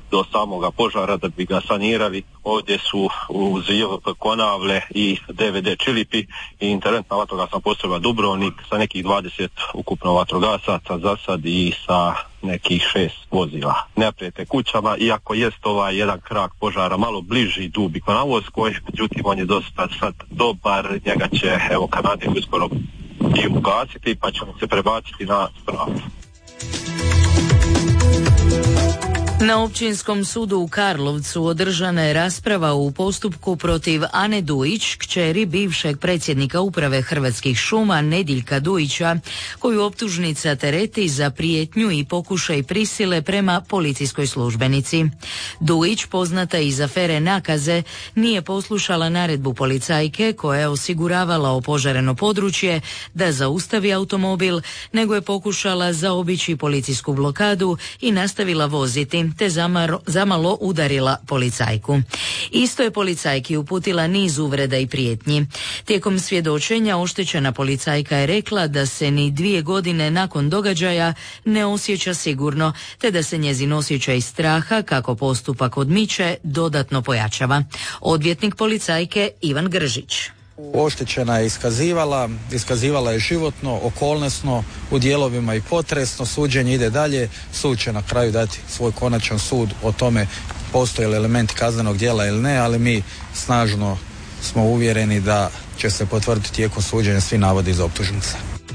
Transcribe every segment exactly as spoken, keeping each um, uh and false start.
do samoga požara da bi ga sanirali. Ovdje su uz J V P Konavle i D V D Čilipi i interventna vatrogasna postrojba Dubrovnik sa nekih dvadeset ukupno vatrogasaca za sad i sa nekih šest vozila. Ne prijete kućama, iako jest ovaj jedan krak požara malo bliži Dubi Konavovskoj, međutim on je dosta sad dobar, njega će evo Kanadi uskoro i ugasiti, pa ćemo se prebaciti na spravu. Na Općinskom sudu u Karlovcu održana je rasprava u postupku protiv Ane Dujić, kćeri bivšeg predsjednika uprave Hrvatskih šuma Nediljka Dujića, koju optužnica tereti za prijetnju i pokušaj prisile prema policijskoj službenici. Dujić, poznata iz afere Nakaze, nije poslušala naredbu policajke koja je osiguravala opožareno područje da zaustavi automobil, nego je pokušala zaobići policijsku blokadu i nastavila voziti, te zamaro, zamalo udarila policajku. Isto je policajki uputila niz uvreda i prijetnji. Tijekom svjedočenja oštećena policajka je rekla da se ni dvije godine nakon događaja ne osjeća sigurno, te da se njezin osjećaj straha, kako postupak odmiče, dodatno pojačava. Odvjetnik policajke Ivan Gržić. Oštećena je iskazivala, iskazivala je životno, okolnosno, u dijelovima i potresno, suđenje ide dalje, sud će na kraju dati svoj konačan sud o tome postoje li elementi kaznenog djela ili ne, ali mi snažno smo uvjereni da će se potvrditi tijekom suđenja svi navodi iz optužnice.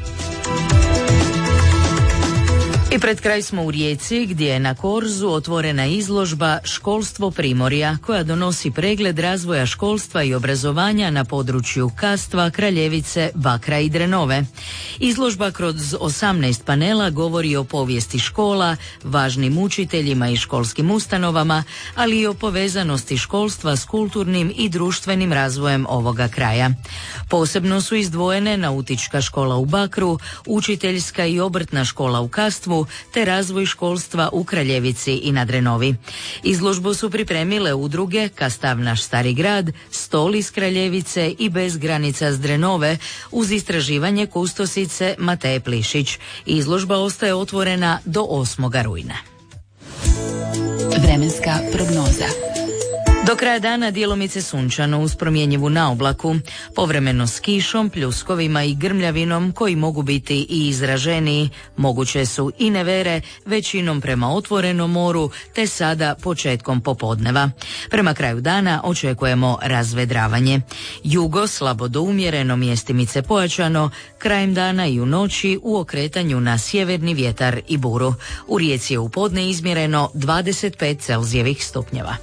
I pred kraj smo u Rijeci, gdje je na Korzu otvorena izložba Školstvo Primorja, koja donosi pregled razvoja školstva i obrazovanja na području Kastva, Kraljevice, Bakra i Drenove. Izložba kroz osamnaest panela govori o povijesti škola, važnim učiteljima i školskim ustanovama, ali i o povezanosti školstva s kulturnim i društvenim razvojem ovoga kraja. Posebno su izdvojene nautička škola u Bakru, učiteljska i obrtna škola u Kastvu, te razvoj školstva u Kraljevici i na Drenovi. Izložbu su pripremile udruge Kastav naš stari grad, Stol iz Kraljevice i Bez granica s Drenove, uz istraživanje kustosice Mateje Plišić. Izložba ostaje otvorena do osmog rujna. Vremenska prognoza. Do kraja dana djelomice sunčano uz promjenjivu naoblaku, povremeno s kišom, pljuskovima i grmljavinom koji mogu biti i izraženiji. Moguće su i nevere, većinom prema otvorenom moru, te sada početkom popodneva. Prema kraju dana očekujemo razvedravanje. Jugo slabo do umjereno, mjestimice pojačano, krajem dana i u noći u okretanju na sjeverni vjetar i buru. U Rijeci je u podne izmjereno dvadeset pet Celzijevih stupnjeva.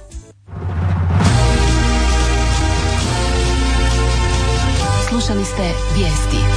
Slušali ste vijesti.